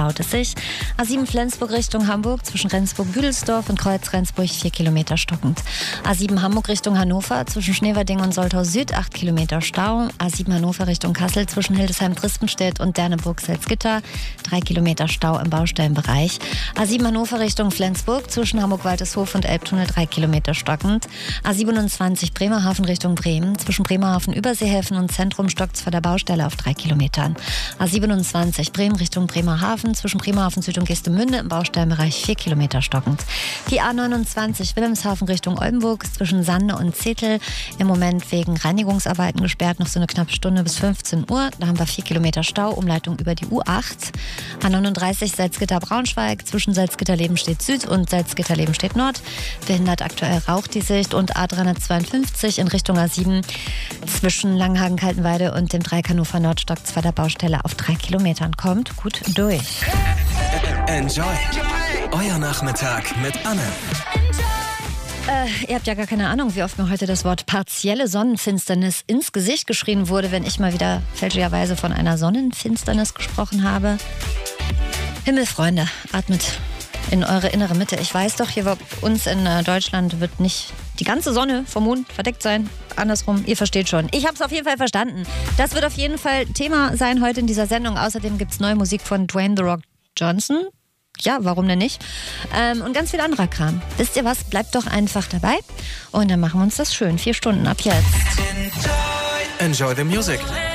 staut es sich. A7 Flensburg Richtung Hamburg zwischen Rendsburg-Büdelsdorf und Kreuz-Rendsburg 4 Kilometer stockend. A7 Hamburg Richtung Hannover zwischen Schneverding und Soltau Süd 8 Kilometer Stau. A7 Hannover Richtung Kassel zwischen Hildesheim-Drispenstedt und Derneburg-Salzgitter 3 Kilometer Stau im Baustellenbereich. A7 Hannover Richtung Flensburg zwischen Hamburg-Waltershof und Elbtunnel 3 Kilometer stockend. A27 Bremerhaven Richtung Bremen zwischen Bremerhaven Überseehäfen und Zentrum stockt's vor der Baustelle auf 3 Kilometern. A27 Bremen Richtung Bremerhaven zwischen Bremerhaven Süd und Geestemünde im Baustellenbereich 4 Kilometer stockend. Die A29 Wilhelmshaven Richtung Oldenburg zwischen Sande und Zetel im Moment wegen Reinigungsarbeiten gesperrt, noch so eine knappe Stunde bis 15 Uhr. Da haben wir 4 Kilometer Stau, Umleitung über die U8. A39 Salzgitter-Braunschweig zwischen Salzgitter-Lebenstedt Süd und Salzgitter-Lebenstedt Nord. Behindert aktuell Raucht die Sicht. Und A352 in Richtung A7 zwischen Langenhagen-Kaltenweide und dem Dreieck Hannover Nord stockt's vor der Baustelle auf 3 Kilometern. Kommt gut durch. Enjoy. Euer Nachmittag mit Anne. Ihr habt ja gar keine Ahnung, wie oft mir heute das Wort partielle Sonnenfinsternis ins Gesicht geschrien wurde, wenn ich mal wieder fälschlicherweise von einer Sonnenfinsternis gesprochen habe. Himmelfreunde, atmet in eure innere Mitte. Ich weiß doch, hier bei uns in Deutschland wird nicht die ganze Sonne vom Mond verdeckt sein. Andersrum, ihr versteht schon. Ich habe es auf jeden Fall verstanden. Das wird auf jeden Fall Thema sein heute in dieser Sendung. Außerdem gibt es neue Musik von Dwayne The Rock Johnson. Ja, warum denn nicht? Und ganz viel anderer Kram. Wisst ihr was? Bleibt doch einfach dabei. Und dann machen wir uns das schön. 4 Stunden ab jetzt. Enjoy the music.